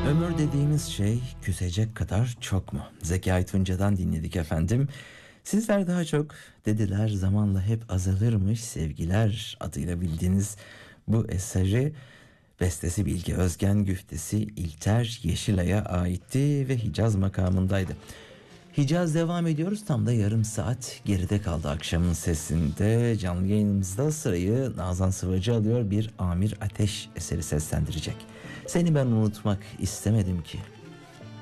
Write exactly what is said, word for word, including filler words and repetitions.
Ömür dediğimiz şey küsecek kadar çok mu? Zeki Aytunça'dan dinledik efendim. Sizler daha çok dediler zamanla hep azalırmış sevgiler adıyla bildiğiniz bu eseri bestesi Bilge Özgen, güftesi İlter Yeşilay'a aitti ve Hicaz makamındaydı. Hicaz devam ediyoruz. Tam da yarım saat geride kaldı akşamın sesinde. Canlı yayınımızda sırayı Nazan Sıvacı alıyor. Bir Amir Ateş eseri seslendirecek. Seni ben unutmak istemedim ki.